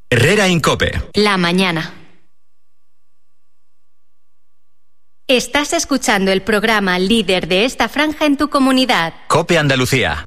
Herrera en COPE. La mañana. Estás escuchando el programa líder de esta franja en tu comunidad. COPE Andalucía.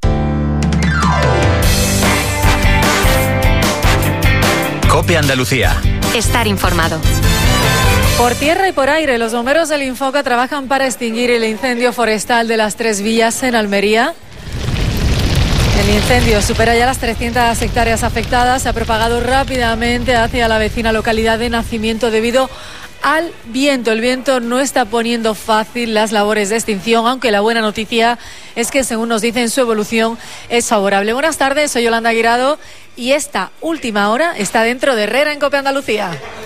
COPE Andalucía. Estar informado. Por tierra y por aire, los bomberos del Infoca trabajan para extinguir el incendio forestal de las Tres Villas en Almería. El incendio supera ya las 300 hectáreas afectadas, se ha propagado rápidamente hacia la vecina localidad de Nacimiento debido al viento. El viento no está poniendo fácil las labores de extinción, aunque la buena noticia es que, según nos dicen, su evolución es favorable. Buenas tardes, soy Yolanda Guirado y esta última hora está dentro de Herrera en COPE Andalucía.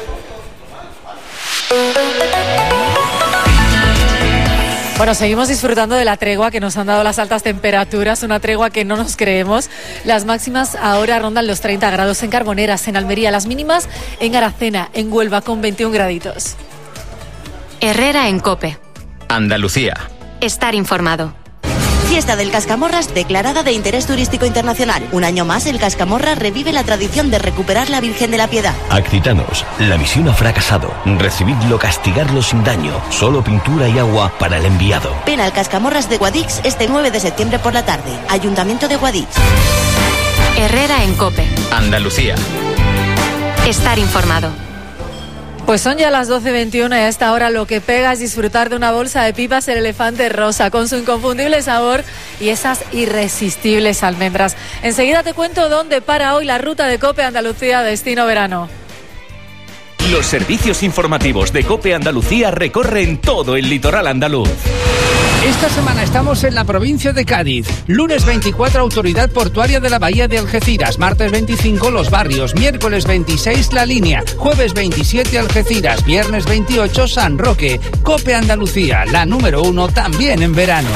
Bueno, seguimos disfrutando de la tregua que nos han dado las altas temperaturas, una tregua que no nos creemos. Las máximas ahora rondan los 30 grados en Carboneras, en Almería, las mínimas en Aracena, en Huelva con 21 graditos. Herrera en COPE. Andalucía. Estar informado. Fiesta del Cascamorras declarada de interés turístico internacional. Un año más, el Cascamorras revive la tradición de recuperar la Virgen de la Piedad. Accitanos, la misión ha fracasado. Recibidlo, castigarlo sin daño. Solo pintura y agua para el enviado. Ven al Cascamorras de Guadix este 9 de septiembre por la tarde. Ayuntamiento de Guadix. Herrera en COPE. Andalucía. Estar informado. Pues son ya las 12:21 y a esta hora lo que pega es disfrutar de una bolsa de pipas El Elefante Rosa, con su inconfundible sabor y esas irresistibles almendras. Enseguida te cuento dónde para hoy la ruta de COPE Andalucía destino verano. Los servicios informativos de COPE Andalucía recorren todo el litoral andaluz. Esta semana estamos en la provincia de Cádiz. Lunes 24, Autoridad Portuaria de la Bahía de Algeciras. Martes 25, Los Barrios. Miércoles 26, La Línea. Jueves 27, Algeciras. Viernes 28, San Roque. COPE Andalucía, la número 1 también en verano.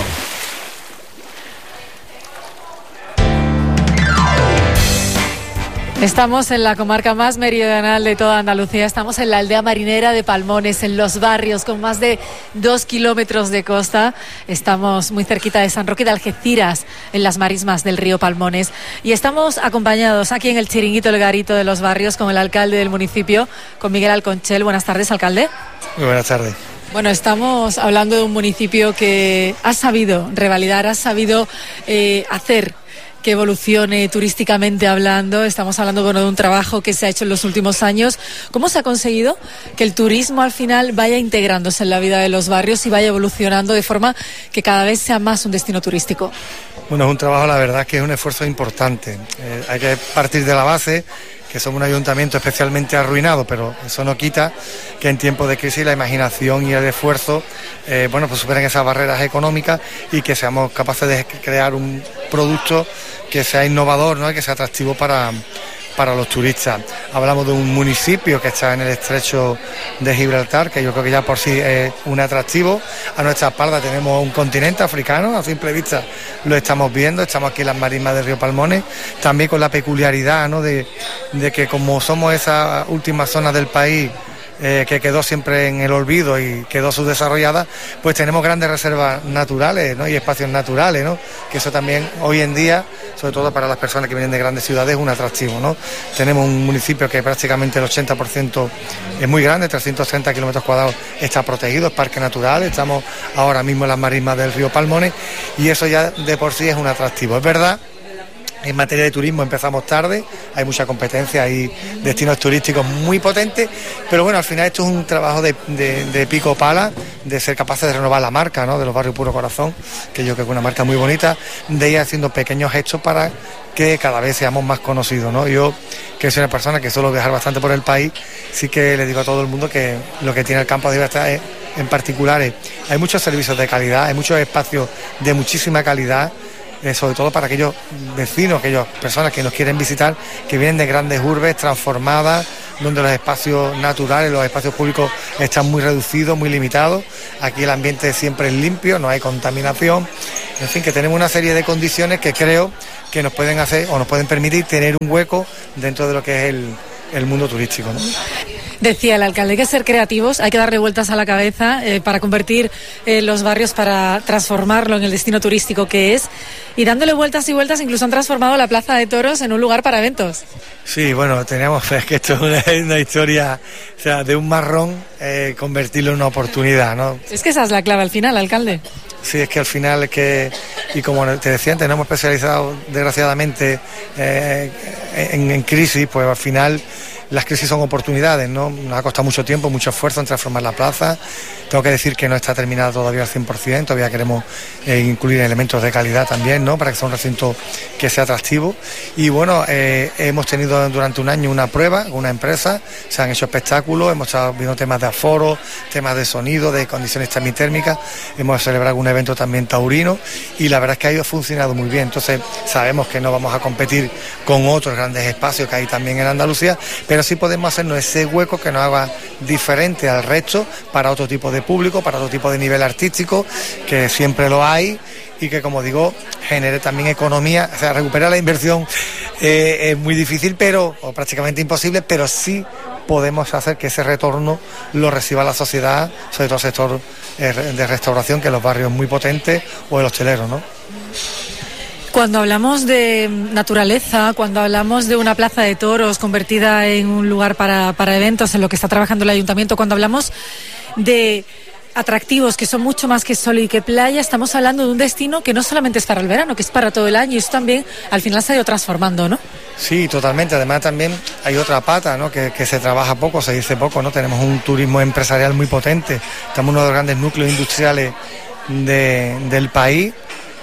Estamos en la comarca más meridional de toda Andalucía, estamos en la aldea marinera de Palmones, en Los Barrios, con más de 2 kilómetros de costa. Estamos muy cerquita de San Roque de Algeciras, en las marismas del río Palmones. Y estamos acompañados aquí en el chiringuito El Garito de Los Barrios con el alcalde del municipio, con Miguel Alconchel. Buenas tardes, alcalde. Muy buenas tardes. Bueno, estamos hablando de un municipio que ha sabido revalidar, ha sabido hacer que evolucione turísticamente hablando. Estamos hablando, bueno, de un trabajo que se ha hecho en los últimos años. ¿Cómo se ha conseguido que el turismo al final vaya integrándose en la vida de los barrios y vaya evolucionando de forma que cada vez sea más un destino turístico? Bueno, es un trabajo, la verdad, que es un esfuerzo importante. Hay que partir de la base que somos un ayuntamiento especialmente arruinado, pero eso no quita que en tiempos de crisis la imaginación y el esfuerzo pues superen esas barreras económicas y que seamos capaces de crear un producto que sea innovador, ¿no? Y que sea atractivo para los turistas. Hablamos de un municipio que está en el estrecho de Gibraltar, que yo creo que ya por sí es un atractivo. A nuestra espalda tenemos un continente africano, a simple vista lo estamos viendo, estamos aquí en las marismas del río Palmones, también con la peculiaridad, ¿no? de que como somos esa última zona del país que quedó siempre en el olvido y quedó subdesarrollada, pues tenemos grandes reservas naturales, ¿no? Y espacios naturales, ¿no? Que eso también hoy en día, sobre todo para las personas que vienen de grandes ciudades, es un atractivo, ¿no? Tenemos un municipio que prácticamente el 80% es muy grande, 330 kilómetros cuadrados está protegido, es parque natural, estamos ahora mismo en las marismas del río Palmones y eso ya de por sí es un atractivo. Es verdad. En materia de turismo empezamos tarde, hay mucha competencia, hay destinos turísticos muy potentes, pero bueno, al final esto es un trabajo de pico pala, de ser capaces de renovar la marca, ¿no? De los barrios Puro Corazón, que yo creo que es una marca muy bonita, de ir haciendo pequeños gestos para que cada vez seamos más conocidos, ¿no? Yo, que soy una persona que suelo viajar bastante por el país, sí que le digo a todo el mundo que lo que tiene el campo de Gibraltar en particular hay muchos servicios de calidad, hay muchos espacios de muchísima calidad, sobre todo para aquellos vecinos, aquellas personas que nos quieren visitar, que vienen de grandes urbes transformadas, donde los espacios naturales, los espacios públicos están muy reducidos, muy limitados. Aquí el ambiente siempre es limpio, no hay contaminación. En fin, que tenemos una serie de condiciones que creo que nos pueden hacer o nos pueden permitir tener un hueco dentro de lo que es el mundo turístico, ¿no? Decía el alcalde, hay que ser creativos, hay que darle vueltas a la cabeza para convertir los barrios, para transformarlo en el destino turístico que es, y dándole vueltas y vueltas incluso han transformado la Plaza de Toros en un lugar para eventos. Sí, bueno, es que esto es una historia, o sea, de un marrón convertirlo en una oportunidad, ¿no? Es que esa es la clave al final, alcalde. Sí, es que al final es que, y como te decía antes, nos hemos especializado desgraciadamente en crisis, pues al final las crisis son oportunidades, ¿no? Nos ha costado mucho tiempo, mucho esfuerzo en transformar la plaza. Tengo que decir que no está terminada todavía al 100%, todavía queremos incluir elementos de calidad también, ¿no? Para que sea un recinto que sea atractivo. Y bueno, hemos tenido durante un año una prueba con una empresa, se han hecho espectáculos, hemos estado viendo temas de aforo, temas de sonido, de condiciones termotérmicas, hemos celebrado algún evento también taurino y la verdad es que ha funcionado muy bien. Entonces sabemos que no vamos a competir con otros grandes espacios que hay también en Andalucía, pero sí podemos hacernos ese hueco que nos haga diferente al resto para otro tipo de público, para otro tipo de nivel artístico, que siempre lo hay y que, como digo, genere también economía. O sea, recuperar la inversión es muy difícil, o prácticamente imposible, pero sí podemos hacer que ese retorno lo reciba la sociedad, sobre todo el sector de restauración, que en los barrios muy potentes, o el hostelero, ¿no? Cuando hablamos de naturaleza, cuando hablamos de una plaza de toros convertida en un lugar para eventos, en lo que está trabajando el ayuntamiento, cuando hablamos de atractivos que son mucho más que sol y que playa, estamos hablando de un destino que no solamente es para el verano, que es para todo el año, y eso también al final se ha ido transformando, ¿no? Sí, totalmente. Además también hay otra pata, ¿no? Que se trabaja poco, se dice poco, ¿no? Tenemos un turismo empresarial muy potente, estamos en uno de los grandes núcleos industriales del país,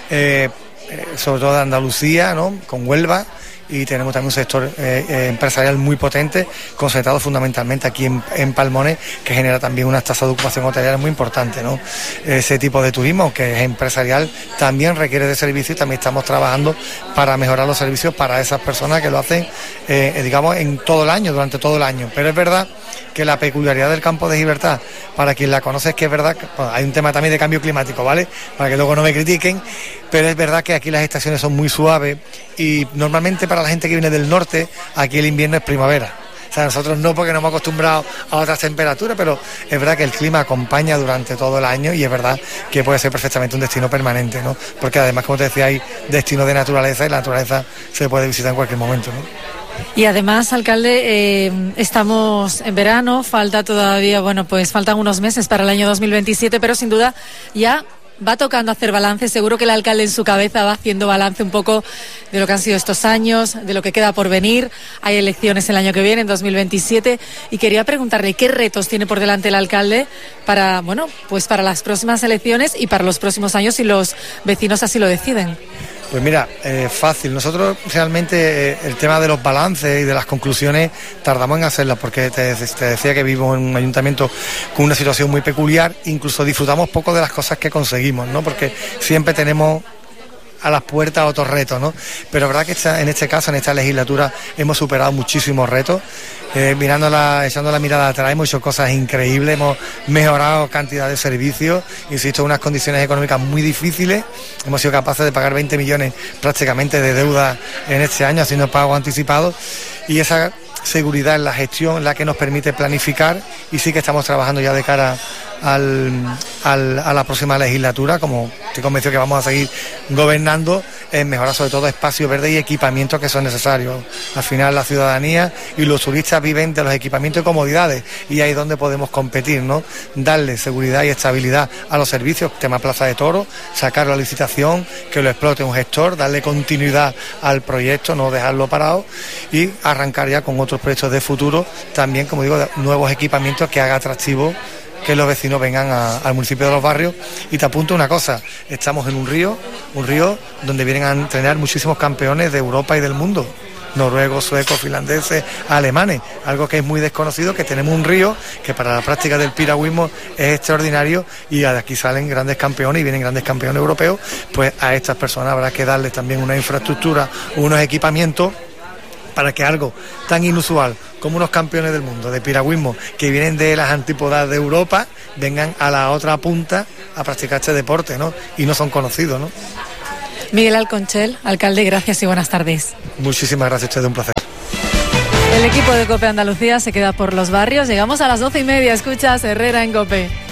sobre todo de Andalucía, ¿no? Con Huelva, y tenemos también un sector empresarial muy potente, concentrado fundamentalmente aquí en Palmones, que genera también una tasa de ocupación hotelera muy importante, ¿no? Ese tipo de turismo, que es empresarial, también requiere de servicios, y también estamos trabajando para mejorar los servicios para esas personas que lo hacen, digamos, en todo el año, durante todo el año. Pero es verdad que la peculiaridad del Campo de Gibraltar, para quien la conoce, es que es verdad que, bueno, hay un tema también de cambio climático, ¿vale? Para que luego no me critiquen, pero es verdad que aquí las estaciones son muy suaves y normalmente para la gente que viene del norte, aquí el invierno es primavera. O sea, nosotros no, porque no hemos acostumbrado a otras temperaturas, pero es verdad que el clima acompaña durante todo el año y es verdad que puede ser perfectamente un destino permanente, ¿no? Porque además, como te decía, hay destinos de naturaleza y la naturaleza se puede visitar en cualquier momento, ¿no? Y además, alcalde, estamos en verano, falta todavía, pues faltan unos meses para el año 2027, pero sin duda ya va tocando hacer balance. Seguro que el alcalde en su cabeza va haciendo balance un poco de lo que han sido estos años, de lo que queda por venir. Hay elecciones el año que viene, en 2027, y quería preguntarle qué retos tiene por delante el alcalde para las próximas elecciones y para los próximos años, si los vecinos así lo deciden. Pues mira, fácil. Nosotros realmente el tema de los balances y de las conclusiones tardamos en hacerlas, porque te decía que vivo en un ayuntamiento con una situación muy peculiar, incluso disfrutamos poco de las cosas que conseguimos, ¿no? Porque siempre tenemos a las puertas otros retos, ¿no? Pero es verdad que en este caso, en esta legislatura, hemos superado muchísimos retos. Echando la mirada atrás, hemos hecho cosas increíbles, hemos mejorado cantidad de servicios, insisto, unas condiciones económicas muy difíciles. Hemos sido capaces de pagar 20 millones prácticamente de deuda en este año, haciendo pagos anticipados, y esa seguridad en la gestión la que nos permite planificar, y sí que estamos trabajando ya de cara a la próxima legislatura, como estoy convencido que vamos a seguir gobernando, en mejorar sobre todo espacios verdes y equipamientos que son necesarios. Al final la ciudadanía y los turistas viven de los equipamientos y comodidades, y ahí es donde podemos competir, ¿no? Darle seguridad y estabilidad a los servicios, tema Plaza de Toros, sacarlo a licitación, que lo explote un gestor, darle continuidad al proyecto, no dejarlo parado, y arrancar ya con otros proyectos de futuro, también, como digo, nuevos equipamientos que haga atractivo que los vecinos vengan al municipio de Los Barrios. Y te apunto una cosa, estamos en un río donde vienen a entrenar muchísimos campeones de Europa y del mundo, noruegos, suecos, finlandeses, alemanes, algo que es muy desconocido, que tenemos un río que para la práctica del piragüismo es extraordinario, y de aquí salen grandes campeones y vienen grandes campeones europeos. Pues a estas personas habrá que darles también una infraestructura, unos equipamientos, para que algo tan inusual como unos campeones del mundo de piragüismo que vienen de las antípodas de Europa vengan a la otra punta a practicar este deporte, ¿no? Y no son conocidos, ¿no? Miguel Alconchel, alcalde, gracias y buenas tardes. Muchísimas gracias a ustedes, un placer. Él equipo de COPE Andalucía se queda por los barrios. Llegamos a las 12:30. Escuchas Herrera en COPE.